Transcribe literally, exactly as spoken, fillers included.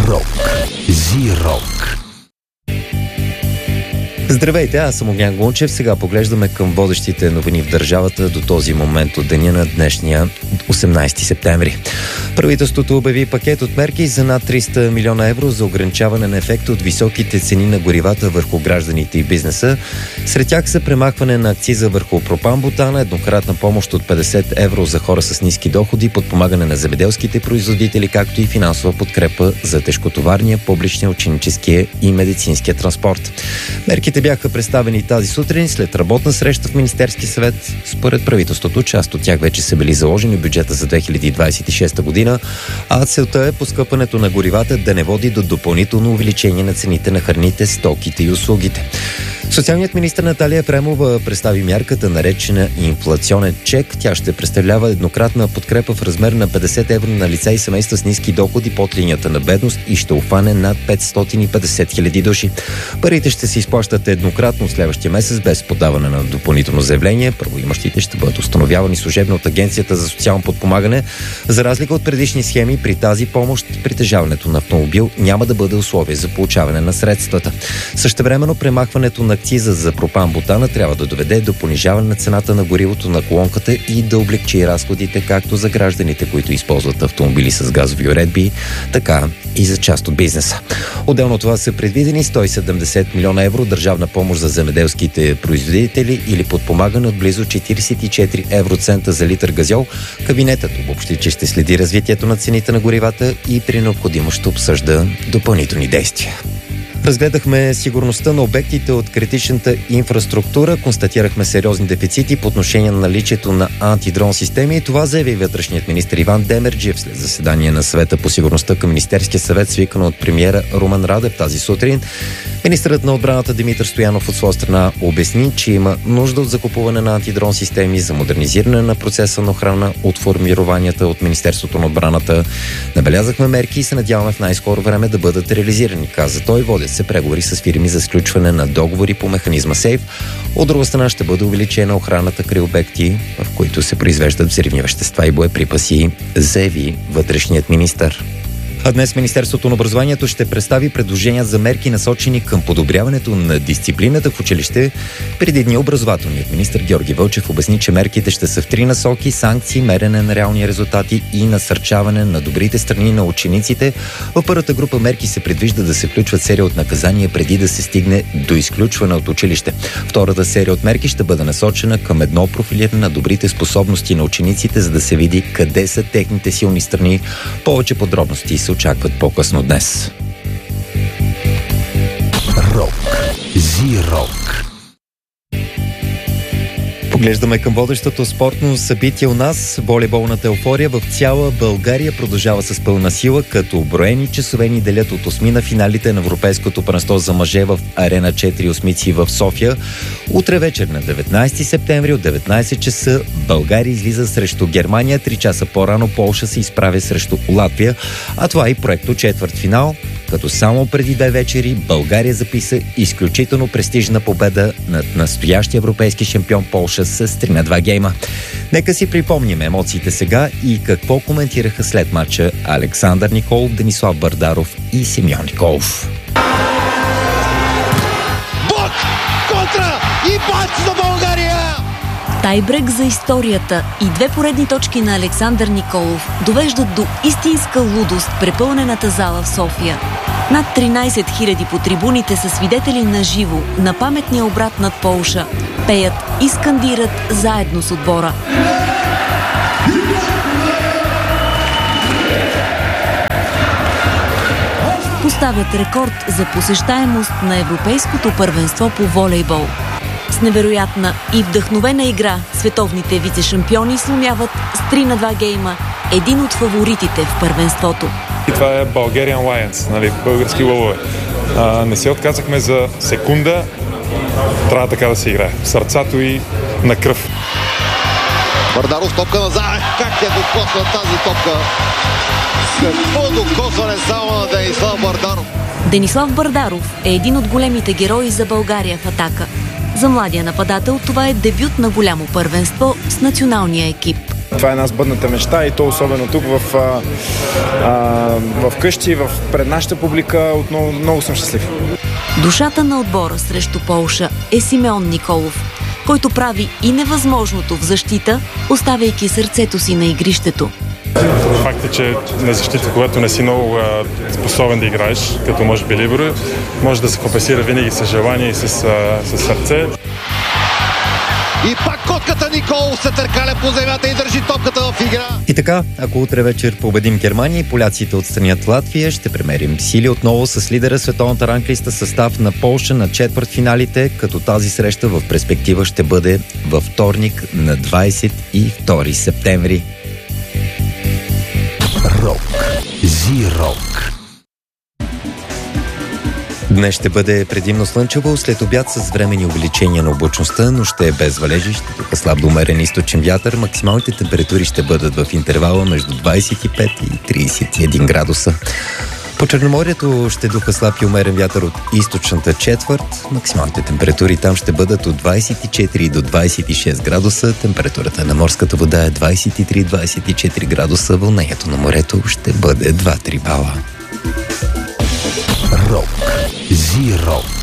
Рок. Зи-рок. Здравейте, аз съм Огнян Гончев. Сега поглеждаме към водещите новини в държавата до този момент от деня на днешния осемнайсети септември. Правителството обяви пакет от мерки за над триста милиона евро за ограничаване на ефекта от високите цени на горивата върху гражданите и бизнеса. Сред тях са премахване на акциза върху пропан-бутана, еднократна помощ от петдесет евро за хора с ниски доходи, подпомагане на земеделските производители, както и финансова подкрепа за тежкотоварния, публичния, ученическия и медицинския транспорт. Мерките бяха представени тази сутрин след работна среща в Министерски съвет. Според правителството, част от тях вече са били заложени в бюджета за две хиляди двадесет и шеста година, а целта е поскъпването на горивата да не води до допълнително увеличение на цените на храните, стоките и услугите. Социалният министър Наталия Епремова представи мярката, наречена инфлационен чек. Тя ще представлява еднократна подкрепа в размер на петдесет евро на лица и семейства с ниски доходи под линията на бедност и ще обхване над петстотин и петдесет хиляди души. Парите ще се изплащат еднократно в следващия месец без подаване на допълнително заявление. Правоимащите ще бъдат установявани служебно от Агенцията за социално подпомагане. За разлика от предишни схеми, при тази помощ притежаването на автомобил няма да бъде условие за получаване на средствата. Същевременно премахването на акциза за пропан-бутана трябва да доведе до понижаване на цената на горивото на колонката и да облегчи разходите както за гражданите, които използват автомобили с газови уредби, така и за част от бизнеса. Отделно това са предвидени сто и седемдесет милиона евро държавна помощ за земеделските производители или подпомагане от близо четирийсет и четири евроцента за литър газьол. Кабинетът обобщи, че ще следи развитието на цените на горивата и при необходимост ще обсъжда допълнителни действия. Разгледахме сигурността на обектите от критичната инфраструктура, констатирахме сериозни дефицити по отношение на наличието на антидрон системи и това заяви вътрешният министър Иван Демерджиев след заседание на Съвета по сигурността към Министерския съвет, свикано от премиера Румен Радев тази сутрин. Министърът на отбраната Димитър Стоянов от своя страна обясни, че има нужда от закупуване на антидрон системи за модернизиране на процеса на охрана от формированията от Министерството на отбраната. Набелязахме мерки и се надяваме в най-скоро време да бъдат реализирани, каза той. Водят се преговори с фирми за сключване на договори по механизма Сейф. От друга страна ще бъде увеличена охраната край обекти, в които се произвеждат взривни вещества и боеприпаси, заяви вътрешният министър. А днес Министерството на образованието ще представи предложения за мерки, насочени към подобряването на дисциплината в училище. Преди дни образователният министър Георги Вълчев обясни, че мерките ще са в три насоки: санкции, мерене на реални резултати и насърчаване на добрите страни на учениците. В първата група мерки се предвижда да се включват серия от наказания преди да се стигне до изключване от училище. Втората серия от мерки ще бъде насочена към едно профилиране на добрите способности на учениците, за да се види къде са техните силни страни. Повече подробности се очакват по-късно днес. Рок. Зи-рок. Поглеждаме към водещото спортно събитие у нас. Волейболната еуфория в цяла България продължава с пълна сила, като броени часове ни делят от осмина финалите на Европейското първенство за мъже в Арена четири осмици в София. Утре вечер на деветнайсети септември от деветнайсет часа България излиза срещу Германия. Три часа по-рано Полша се изправя срещу Латвия, а това е и проекто четвъртфинал, като само преди две вечери България записа изключително престижна победа над настоящия европейски шампион Полша с три на два гейма. Нека си припомним емоциите сега и какво коментираха след матча Александър Николов, Денислав Бърдаров и Симеон Николов. Блок! Контра! И пач за България! Тайбрек за историята и две поредни точки на Александър Николов довеждат до истинска лудост препълнената зала в София. Над тринайсет хиляди по трибуните са свидетели на живо на паметния обрат над Полша. Пеят и скандират заедно с отбора. Поставят рекорд за посещаемост на Европейското първенство по волейбол. С невероятна и вдъхновена игра световните вице-шампиони сломяват с три на два гейма един от фаворитите в първенството. И това е Bulgarian Lions, нали, български лъвове. А, не се отказахме за секунда, трябва така да се играе. Сърцато и на кръв. Бърдаров, топка назад. Как е докосна тази топка? Какво докосване само на Денислав Бърдаров? Денислав Бърдаров е един от големите герои за България в атака. За младия нападател това е дебют на голямо първенство с националния екип. Това е една сбъдната мечта и то особено тук в, а, а, в къщи, в, пред нашата публика. Отново много съм щастлив. Душата на отбора срещу Полша е Симеон Николов, който прави и невъзможното в защита, оставяйки сърцето си на игрището. Факт е, че на защита, когато не си много а, способен да играеш, като може би либеро, може да се компенсира винаги с желание и с, а, с сърце. И пак котката Николов се търкаля по земята и държи топката в игра. И така, ако утре вечер победим Германия и поляците отстранят Латвия, ще премерим сили отново с лидера световната ранглиста състав на Полша на четвъртфиналите, като тази среща в перспектива ще бъде във вторник на двадесет и втори септември. Рок. Зи-рок. Днес ще бъде предимно слънчево, след обяд с времени увеличения на облачността, но ще е без валежи, ще духа слаб до умерен източен вятър. Максималните температури ще бъдат в интервала между двадесет и пет и тридесет и един градуса. По Черноморието ще духа слаб и умерен вятър от източната четвърт. Максималните температури там ще бъдат от двадесет и четири до двадесет и шест градуса. Температурата на морската вода е двадесет и три до двадесет и четири градуса. Вълнението на морето ще бъде два-три бала. Рок. Зи-рок.